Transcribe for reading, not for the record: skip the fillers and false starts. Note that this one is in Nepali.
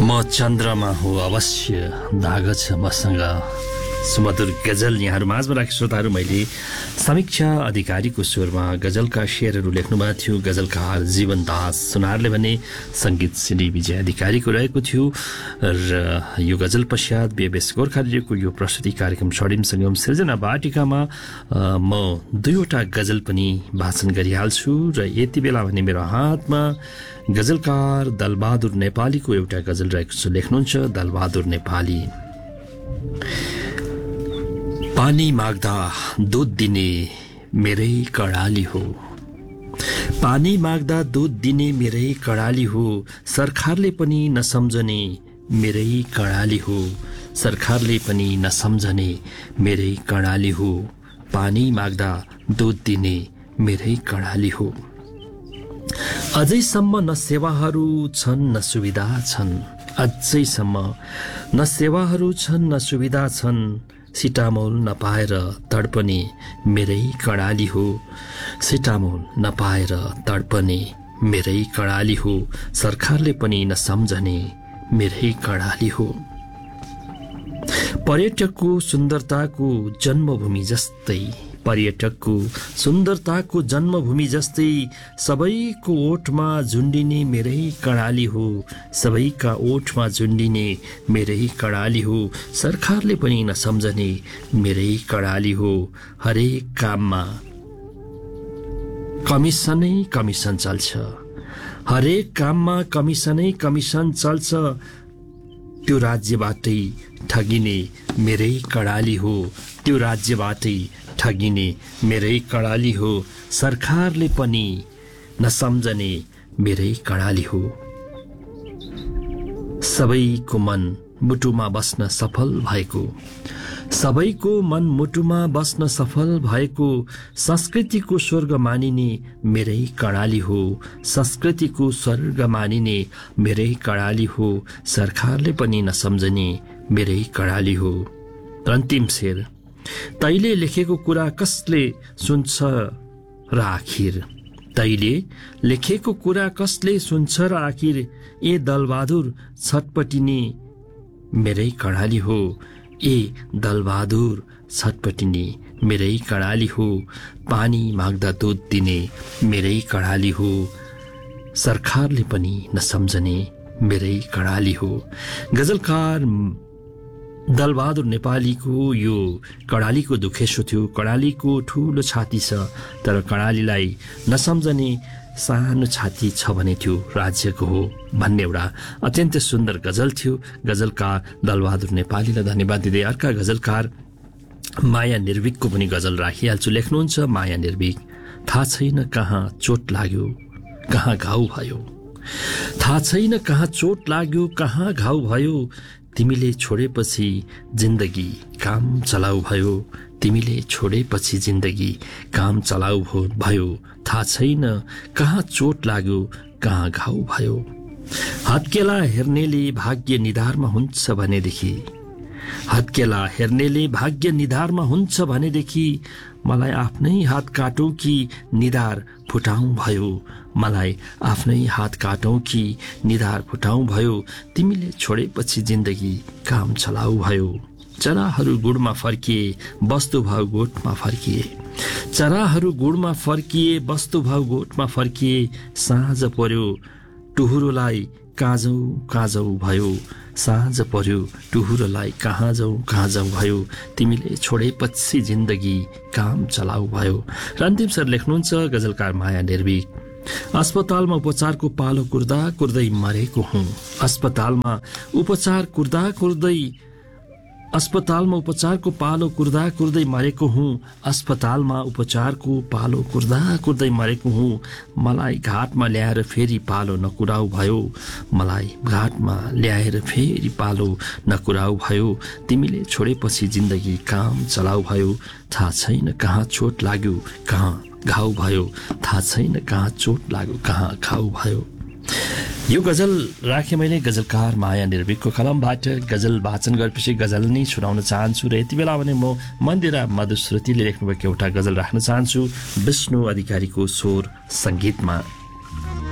म चन्द्रमा हो अवश्य धाग छ मसँग सुमधुर गजल यहाँहरू माझमा राखेँ श्रोताहरू। मैले समीक्षा अधिकारीको स्वरमा गजलका शेरहरू लेख्नुभएको थियो। गजलकार जीवन दास सुनारले भने सङ्गीत श्री विजय अधिकारीको रहेको थियो र यो गजल पश्चात बेबेस गोर्खालीको यो प्रस्तुति कार्यक्रम स्वर्णिम सङ्गम सृजना वाटिकामा म दुईवटा गजल पनि वाचन गरिहाल्छु र यति बेला भने मेरो हातमा गजलकार दलबहादुर नेपालीको एउटा गजल रहेको छ। लेख्नुहुन्छ दलबहादुर नेपाली। पानी माग्दा दूध दिने मेरै कडाली हो, पानी माग्दा दूध दिने मेरै कडाली हो, सरकारले पनि नसम्झने मेरै कडाली हो, सरकारले पनि नसम्झने मेरै कडाली हो, पानी माग्दा दूध दिने मेरै कडाली हो। अझैसम्म न सेवाहरू छन् न सुविधा छन्, अझैसम्म न सेवाहरू छन् न सुविधा छन्, सिटामोल नपाएर तडपने मेरै कडाली हो, सिटामोल नपाएर तडपने मेरै कडाली हो, सरकारले पनि नसम्झने मेरै कडाली हो। पर्यटकको सुन्दरताको जन्मभूमि जस्तै, पर्यटकको सुन्दरताको जन्मभूमि जस्तै सबैको ओठमा झुन्डिने मेरै कडाली हो, सबैका ओठमा झुन्डिने मेरै कडाली हो, सरकारले पनि नसम्झने मेरै कडाली हो। हरेक काममा कमिसनै कमिसन चल्छ, हरेक काममा कमिसनै कमिसन चल्छ, त्यो राज्यबाटै ठगिने मेरै कडाली हो, त्यो राज्यबाटै ठगिने मेरै कडाली हो, सरकारले पनि नसम्झने मेरै कडाली हो। सबैको मन मुटुमा बस्न सफल भएको, सबैको मन मुटुमा बस्न सफल भएको, संस्कृतिको स्वर्ग मानिने मेरै कडाली हो, संस्कृतिको स्वर्ग मानिने मेरै कडाली हो, सरकारले पनि नसम्झने मेरै कडाली हो। अन्तिम शेर। तैले लेखेको कुरा कसले सुन्छ र आखिर, तैले लेखेको कुरा कसले सुन्छ र आखिर, ए दलबहादुर छटपटिने मेरै कडाली हो, ए दलबहादुर छटपटिने मेरै कडाली हो, पानी माग्दा दूध दिने मेरै कडाली हो, सरकारले पनि नसम्झने मेरै कडाली हो। गजलकार दलबहादुर नेपालीको यो कडालीको दुखेसो थियो। कडालीको ठुलो छाती छ तर कडालीलाई नसम्झने सानो छाती छ भने त्यो राज्यको हो भन्ने एउटा अत्यन्त सुन्दर गजल थियो। गजलकार दलबहादुर नेपालीलाई धन्यवाद दिँदै अर्का गजलकार माया निर्भीकको पनि गजल राखिहाल्छु। लेख्नुहुन्छ माया निर्भीक। थाहा छैन कहाँ चोट लाग्यो कहाँ घाउ भयो, थाहा छैन कहाँ चोट लाग्यो कहाँ घाउ भयो, तिमीले छोडेपछि जिन्दगी काम चलाउ भयो, तिमीले छोडेपछि जिन्दगी काम चलाउ भयो, थाहा छैन कहाँ चोट लाग्यो कहाँ घाउ भयो। हत्केला हेर्नेले भाग्य निधारमा हुन्छ भनेदेखि, हत्केला हेर्नेले भाग्य निधारमा हुन्छ भनेदेखि, मलाई आफ्नै हात काटौँ कि निधार फुटाउँ भयो, मलाई आफ्नै हात काटौँ कि निधार फुटाउँ भयो, तिमीले छोडेपछि जिन्दगी काम चलाउ भयो। चराहरू गुडमा फर्किए वस्तुभाव गोठमा फर्किए, चराहरू गुडमा फर्किए वस्तुभाव गोठमा फर्किए, साँझ पर्यो टुहुरोलाई कहाँ जाउँ कहाँ जाउँ भयो, साँझ पर्यो टुहुरोलाई कहाँ जाउँ भयो, तिमीले छोडेपछि जिन्दगी काम चलाउ भयो। र अन्तिम सर लेख्नुहुन्छ गजलकार माया निर्भीक। अस्पतालमा उपचारको पालो कुर्दा कुर्दै मरेको हुँ, अस्पतालमा उपचार कुर्दा कुर्दै, अस्पतालमा उपचारको पालो कुर्दा कुर्दै मरेको हुँ, अस्पतालमा उपचारको पालो कुर्दा कुर्दै मरेको हुँ, मलाई घाटमा ल्याएर फेरि पालो नकुराउ भयो, मलाई घाटमा ल्याएर फेरि पालो नकुराउ भयो, तिमीले छोडेपछि जिन्दगी काम चलाउ भयो, थाहा छैन कहाँ चोट लाग्यो कहाँ घाउ भयो, थाहा छैन कहाँ चोट लाग्यो कहाँ घाउ भयो। यो गजल राखेँ मैले गजलकार माया निर्भीकको कलमबाट। गजल वाचन गरेपछि गजल नै सुनाउन चाहन्छु र यति बेला भने म मन्दिरा मधुश्रुतिले लेख्नुभएको एउटा गजल राख्न चाहन्छु विष्णु अधिकारीको स्वर सङ्गीतमा।